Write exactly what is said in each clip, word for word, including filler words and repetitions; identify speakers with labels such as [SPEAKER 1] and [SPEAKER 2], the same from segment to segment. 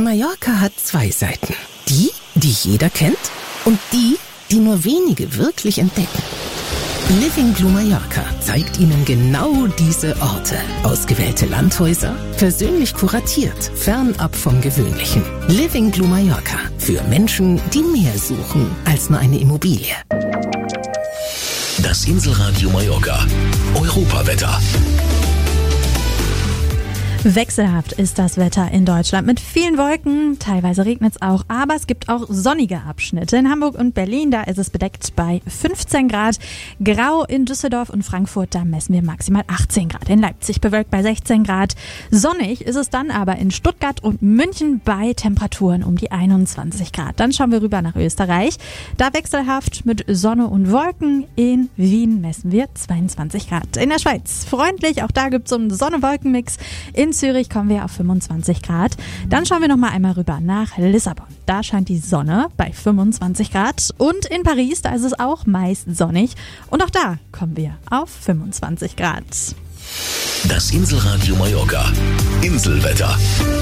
[SPEAKER 1] Mallorca hat zwei Seiten. Die, die jeder kennt und die, die nur wenige wirklich entdecken. Living Blue Mallorca zeigt Ihnen genau diese Orte. Ausgewählte Landhäuser, persönlich kuratiert, fernab vom Gewöhnlichen. Living Blue Mallorca für Menschen, die mehr suchen als nur eine Immobilie.
[SPEAKER 2] Das Inselradio Mallorca. Europawetter.
[SPEAKER 3] Wechselhaft ist das Wetter in Deutschland mit vielen Wolken, teilweise regnet es auch, aber es gibt auch sonnige Abschnitte. In Hamburg und Berlin, da ist es bedeckt bei fünfzehn Grad, grau in Düsseldorf und Frankfurt, da messen wir maximal achtzehn Grad. In Leipzig bewölkt bei sechzehn Grad, sonnig ist es dann aber in Stuttgart und München bei Temperaturen um die einundzwanzig Grad. Dann schauen wir rüber nach Österreich, da wechselhaft mit Sonne und Wolken. In Wien messen wir zweiundzwanzig Grad. In der Schweiz freundlich, auch da gibt es so einen Sonne-Wolken-Mix. In In Zürich kommen wir auf fünfundzwanzig Grad. Dann schauen wir noch mal einmal rüber nach Lissabon. Da scheint die Sonne bei fünfundzwanzig Grad. Und in Paris, da ist es auch meist sonnig. Und auch da kommen wir auf fünfundzwanzig Grad.
[SPEAKER 2] Das Inselradio Mallorca. Inselwetter.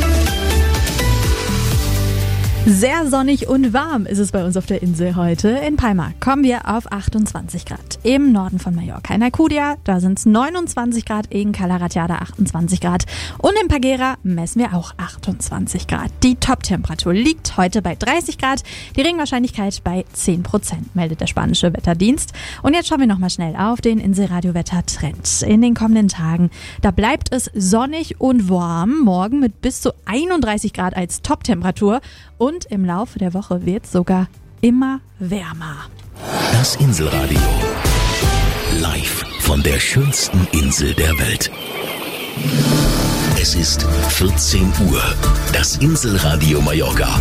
[SPEAKER 3] Sehr sonnig und warm ist es bei uns auf der Insel heute. In Palma kommen wir auf achtundzwanzig Grad. Im Norden von Mallorca. In Alcudia, da sind es neunundzwanzig Grad. In Cala Ratjada achtundzwanzig Grad. Und in Peguera messen wir auch achtundzwanzig Grad. Die Top-Temperatur liegt heute bei dreißig Grad. Die Regenwahrscheinlichkeit bei zehn Prozent, meldet der spanische Wetterdienst. Und jetzt schauen wir nochmal schnell auf den Inselradio-Wetter-Trend. In den kommenden Tagen, da bleibt es sonnig und warm. Morgen mit bis zu einunddreißig Grad als Top-Temperatur. Und im Laufe der Woche wird es sogar immer wärmer.
[SPEAKER 2] Das Inselradio. Live von der schönsten Insel der Welt. Es ist vierzehn Uhr. Das Inselradio Mallorca.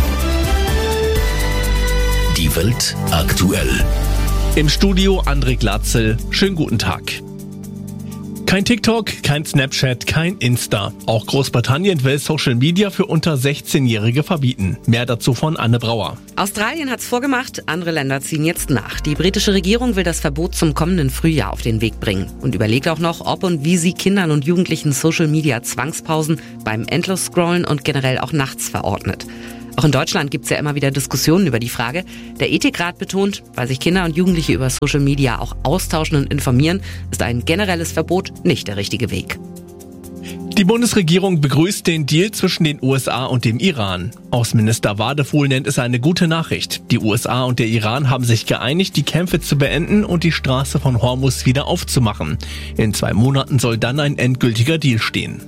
[SPEAKER 2] Die Welt aktuell.
[SPEAKER 4] Im Studio André Glatzel. Schönen guten Tag. Kein TikTok, kein Snapchat, kein Insta. Auch Großbritannien will Social Media für unter sechzehnjährige verbieten. Mehr dazu von Anne Brauer.
[SPEAKER 5] Australien hat's vorgemacht, andere Länder ziehen jetzt nach. Die britische Regierung will das Verbot zum kommenden Frühjahr auf den Weg bringen und überlegt auch noch, ob und wie sie Kindern und Jugendlichen Social Media Zwangspausen beim Endlos-Scrollen und generell auch nachts verordnet. Auch in Deutschland gibt's ja immer wieder Diskussionen über die Frage. Der Ethikrat betont, weil sich Kinder und Jugendliche über Social Media auch austauschen und informieren, ist ein generelles Verbot nicht der richtige Weg.
[SPEAKER 4] Die Bundesregierung begrüßt den Deal zwischen den U S A und dem Iran. Außenminister Wadefuhl nennt es eine gute Nachricht. Die U S A und der Iran haben sich geeinigt, die Kämpfe zu beenden und die Straße von Hormuz wieder aufzumachen. In zwei Monaten soll dann ein endgültiger Deal stehen.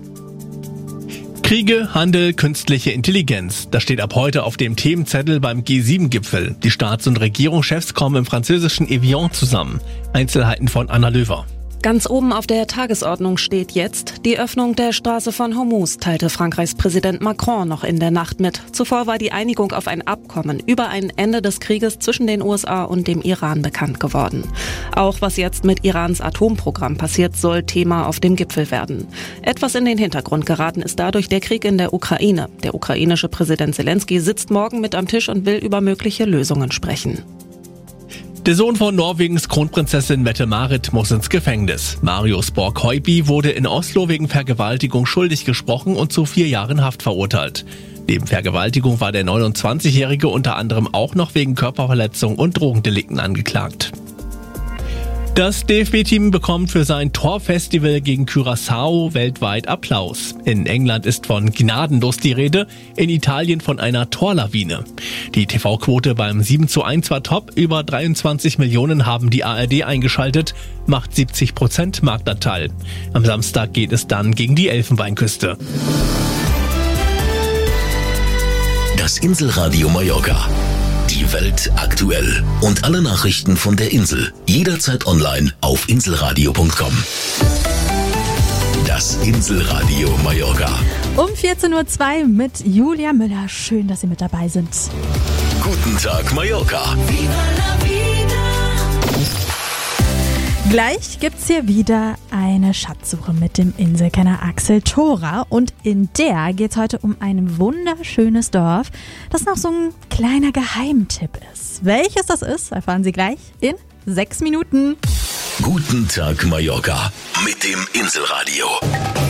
[SPEAKER 4] Kriege, Handel, künstliche Intelligenz. Das steht ab heute auf dem Themenzettel beim G sieben Gipfel. Die Staats- und Regierungschefs kommen im französischen Evian zusammen. Einzelheiten von Anna Löwer.
[SPEAKER 6] Ganz oben auf der Tagesordnung steht jetzt die Öffnung der Straße von Hormuz, teilte Frankreichs Präsident Macron noch in der Nacht mit. Zuvor war die Einigung auf ein Abkommen über ein Ende des Krieges zwischen den U S A und dem Iran bekannt geworden. Auch was jetzt mit Irans Atomprogramm passiert, soll Thema auf dem Gipfel werden. Etwas in den Hintergrund geraten ist dadurch der Krieg in der Ukraine. Der ukrainische Präsident Zelensky sitzt morgen mit am Tisch und will über mögliche Lösungen sprechen.
[SPEAKER 4] Der Sohn von Norwegens Kronprinzessin Mette-Marit muss ins Gefängnis. Marius Borg-Høiby wurde in Oslo wegen Vergewaltigung schuldig gesprochen und zu vier Jahren Haft verurteilt. Neben Vergewaltigung war der neunundzwanzigjährige unter anderem auch noch wegen Körperverletzung und Drogendelikten angeklagt. Das D F B-Team bekommt für sein Torfestival gegen Curaçao weltweit Applaus. In England ist von gnadenlos die Rede, in Italien von einer Torlawine. Die T V-Quote beim sieben zu eins war top, über dreiundzwanzig Millionen haben die A R D eingeschaltet, macht siebzig Prozent Marktanteil. Am Samstag geht es dann gegen die Elfenbeinküste.
[SPEAKER 2] Das Inselradio Mallorca. Die Welt aktuell. Und alle Nachrichten von der Insel. Jederzeit online auf inselradio punkt com. Das Inselradio Mallorca.
[SPEAKER 3] Um vierzehn Uhr zwei mit Julia Müller. Schön, dass Sie mit dabei sind.
[SPEAKER 2] Guten Tag, Mallorca.
[SPEAKER 3] Gleich gibt's hier wieder eine Schatzsuche mit dem Inselkenner Axel Thora und in der geht's heute um ein wunderschönes Dorf, das noch so ein kleiner Geheimtipp ist. Welches das ist, erfahren Sie gleich in sechs Minuten.
[SPEAKER 2] Guten Tag, Mallorca mit dem Inselradio.